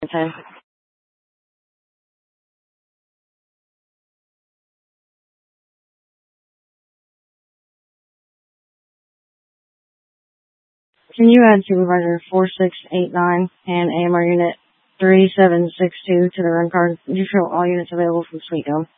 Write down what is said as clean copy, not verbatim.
Okay. Can you add Supervisor 4689 and AMR Unit 3762 to the run card? You show all units available from Sweet Dome.